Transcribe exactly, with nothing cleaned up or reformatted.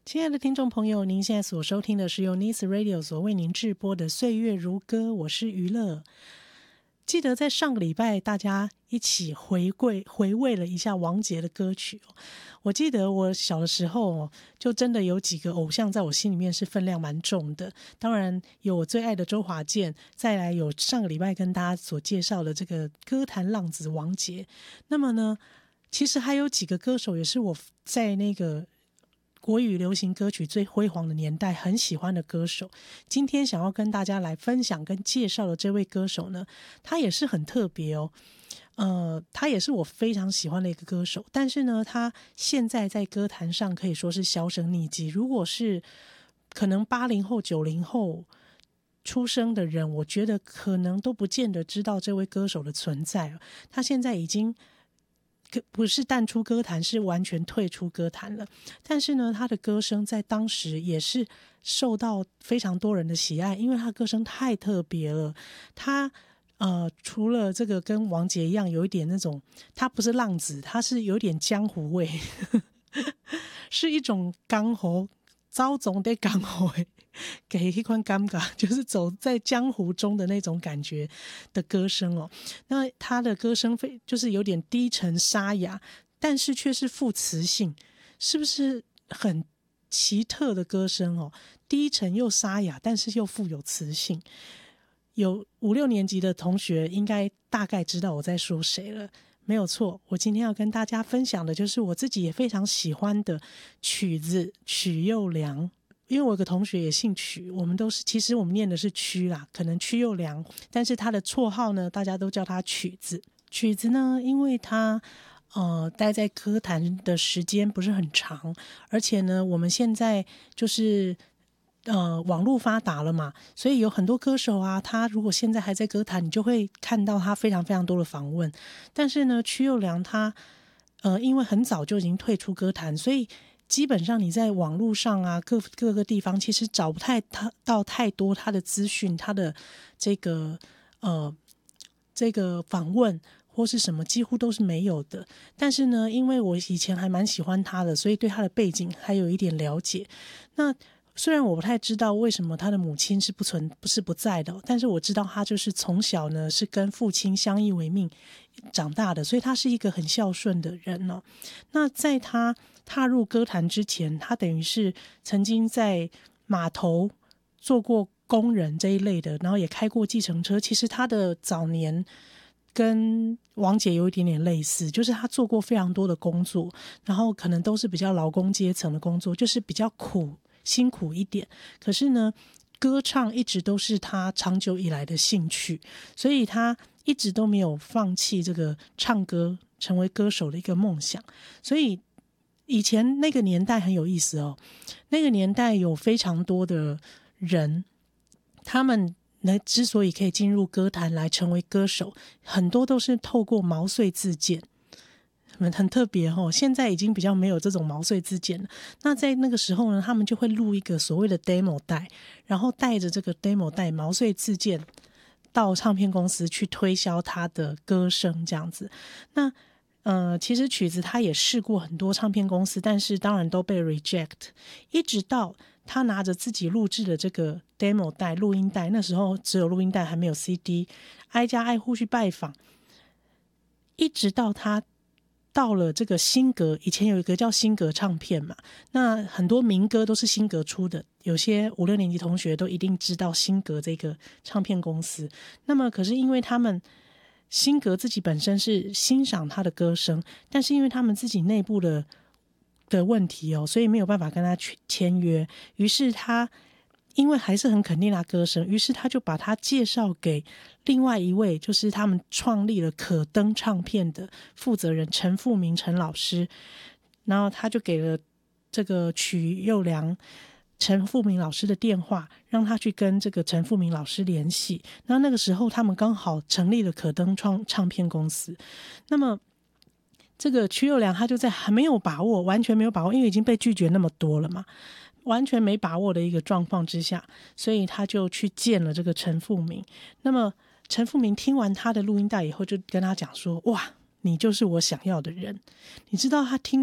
亲爱的听众朋友，您现在所收听的是由 Nice Radio 所为您制播的《岁月如歌》，我是娱乐。记得在上个礼拜，大家一起回归回味了一下王杰的歌曲。我记得我小的时候，就真的有几个偶像在我心里面是分量蛮重的。当然有我最爱的周华健，再来有上个礼拜跟大家所介绍的这个歌坛浪子王杰。那么呢，其实还有几个歌手也是我在那个国语流行歌曲最辉煌的年代很喜欢的歌手。今天想要跟大家来分享跟介绍的这位歌手呢，他也是很特别哦。呃，他也是我非常喜欢的一个歌手，但是呢，他现在在歌坛上可以说是销声匿迹。如果是可能八零后、九零后出生的人，我觉得可能都不见得知道这位歌手的存在。他现在已经不是淡出歌坛，是完全退出歌坛了。但是呢，他的歌声在当时也是受到非常多人的喜爱，因为他的歌声太特别了。他呃，除了这个跟王杰一样有一点那种，他不是浪子，他是有点江湖味，是一种江湖走总在江湖的给一款尴尬，就是走在江湖中的那种感觉的歌声哦。那他的歌声非就是有点低沉沙哑，但是却是富磁性，是不是很奇特的歌声哦？低沉又沙哑，但是又富有磁性。有五六年级的同学应该大概知道我在说谁了。没有错，我今天要跟大家分享的就是我自己也非常喜欢的曲子曲又良。因为我有个同学也姓曲，我们都是其实我们念的是曲啦，可能曲又良，但是他的绰号呢，大家都叫他曲子。曲子呢，因为他呃待在歌坛的时间不是很长，而且呢，我们现在就是呃，网络发达了嘛，所以有很多歌手啊，他如果现在还在歌坛，你就会看到他非常非常多的访问。但是呢，曲又良他呃，因为很早就已经退出歌坛，所以基本上你在网络上啊，各各个地方其实找不太到太多他的资讯，他的这个呃这个访问或是什么几乎都是没有的。但是呢，因为我以前还蛮喜欢他的，所以对他的背景还有一点了解。那虽然我不太知道为什么他的母亲是不存不是不在的，但是我知道他就是从小呢是跟父亲相依为命长大的，所以他是一个很孝顺的人哦。那在他踏入歌坛之前，他等于是曾经在码头做过工人这一类的，然后也开过计程车。其实他的早年跟王杰有一点点类似，就是他做过非常多的工作，然后可能都是比较劳工阶层的工作，就是比较苦辛苦一点。可是呢，歌唱一直都是他长久以来的兴趣，所以他一直都没有放弃这个唱歌成为歌手的一个梦想。所以以前那个年代很有意思哦，那个年代有非常多的人，他们呢之所以可以进入歌坛来成为歌手，很多都是透过毛遂自荐。很特别哦，现在已经比较没有这种毛遂自荐了。那在那个时候呢，他们就会录一个所谓的 demo 带，然后带着这个 demo 带毛遂自荐到唱片公司去推销他的歌声这样子。那呃，其实曲子他也试过很多唱片公司，但是当然都被 reject。一直到他拿着自己录制的这个 demo 带录音带，那时候只有录音带还没有 C D， 挨家挨户去拜访，一直到他到了这个新格，以前有一个叫新格唱片嘛，那很多民歌都是新格出的，有些五六年级同学都一定知道新格这个唱片公司。那么可是因为他们新格自己本身是欣赏他的歌声，但是因为他们自己内部的的问题哦，所以没有办法跟他去签约。于是他因为还是很肯定他歌声，于是他就把他介绍给另外一位，就是他们创立了可登唱片的负责人陈富明陈老师，然后他就给了这个曲又良陈富明老师的电话，让他去跟这个陈富明老师联系。那那个时候他们刚好成立了可登创唱片公司。那么这个曲又良他就在还没有把握，完全没有把握，因为已经被拒绝那么多了嘛，完全没把握的一个状况之下，所以他就去见了这个陈富明。那么陈富明听完他的录音带以后，就跟他讲说：哇，你就是我想要的人。你知道他听